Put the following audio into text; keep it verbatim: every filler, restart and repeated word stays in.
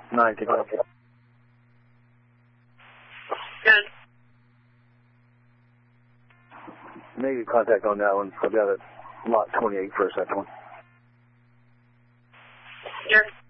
nine, take off. Good. Negative contact on that one. I've got a lot twenty-eight for a second one. Sure.